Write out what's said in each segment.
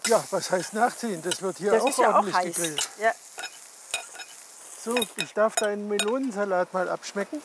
Ja, was heißt nachziehen? Das wird hier Das auch ist ja auch ordentlich heiß. gegrillt. Ja. So, ich darf deinen Melonensalat mal abschmecken.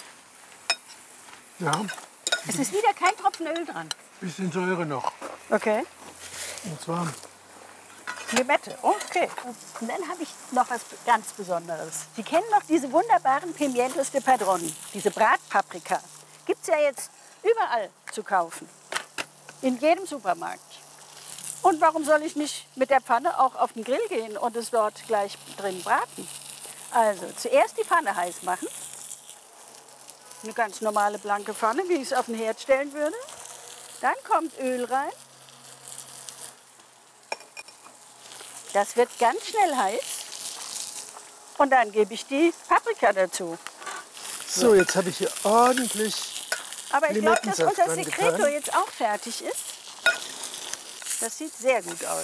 Ja, Es ist wieder kein Tropfen Öl dran. bisschen Säure noch. Okay. Und zwar, Limette, okay. Und dann habe ich noch was ganz Besonderes. Sie kennen noch diese wunderbaren Pimientos de Padron, diese Bratpaprika. Gibt es ja jetzt überall zu kaufen. In jedem Supermarkt. Und warum soll ich nicht mit der Pfanne auch auf den Grill gehen und es dort gleich drin braten? Also zuerst die Pfanne heiß machen. Eine ganz normale blanke Pfanne, wie ich es auf den Herd stellen würde. Dann kommt Öl rein. Das wird ganz schnell heiß. Und dann gebe ich die Paprika dazu. so, jetzt habe ich hier ordentlich. Aber ich glaube, dass Limettensaft unser dran Secreto getan. jetzt auch fertig ist. Das sieht sehr gut aus.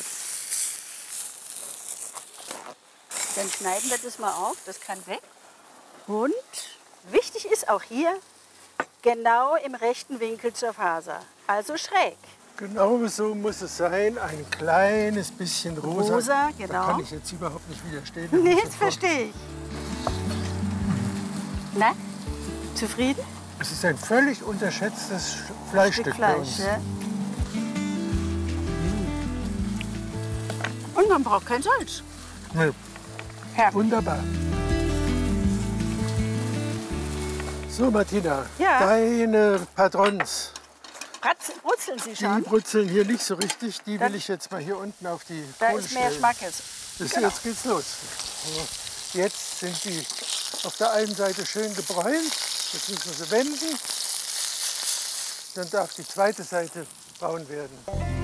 Dann schneiden wir das mal auf, das kann weg. Und wichtig ist auch hier, genau im rechten Winkel zur Faser. Also schräg. Genau so muss es sein. Ein kleines bisschen rosa. Rosa, Da genau. kann ich jetzt überhaupt nicht widerstehen. Nee, das verstehe ich. Na, zufrieden? Es ist ein völlig unterschätztes Fleischstück bei uns. Ja. Und man braucht kein Salz. Nee, Herrlich. wunderbar. So, Martina, Ja. deine Padrons, Brutzeln Sie die schon? brutzeln hier nicht so richtig. Die Da- will ich jetzt mal hier unten auf die Da Kohle ist mehr stellen. Schmackes. Das, Genau. Jetzt geht's los. So, jetzt sind die auf der einen Seite schön gebräunt. Jetzt müssen wir sie wenden. Dann darf die zweite Seite braun werden.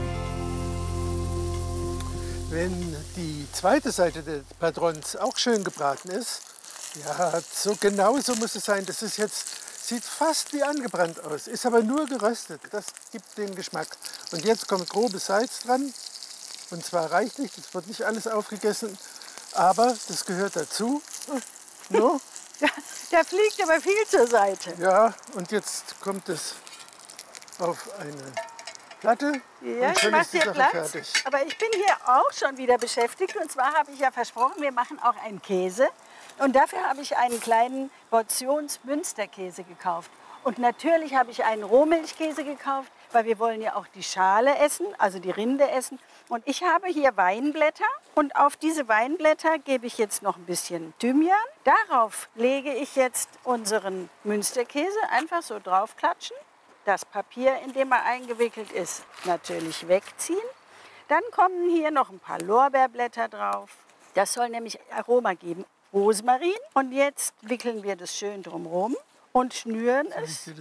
Wenn die zweite Seite des Padrons auch schön gebraten ist, ja, so genau so muss es sein. Das ist jetzt, sieht fast wie angebrannt aus, ist aber nur geröstet. Das gibt den Geschmack. Und jetzt kommt grobes Salz dran. Und zwar reichlich, das wird nicht alles aufgegessen, aber das gehört dazu. No? Der fliegt aber viel zur Seite. Ja, und jetzt kommt es auf eine Platte Ja, und ich schon mache ist die dir Sache Platz. fertig. Aber ich bin hier auch schon wieder beschäftigt. Und zwar habe ich ja versprochen, wir machen auch einen Käse. Und dafür habe ich einen kleinen Portions-Münsterkäse gekauft. Und natürlich habe ich einen Rohmilchkäse gekauft, weil wir wollen ja auch die Schale essen, also die Rinde essen. Und ich habe hier Weinblätter und auf diese Weinblätter gebe ich jetzt noch ein bisschen Thymian. Darauf lege ich jetzt unseren Münsterkäse einfach so draufklatschen. Das Papier, in dem er eingewickelt ist, natürlich wegziehen. Dann kommen hier noch ein paar Lorbeerblätter drauf. Das soll nämlich Aroma geben. Rosmarin. Und jetzt wickeln wir das schön drumherum und schnüren es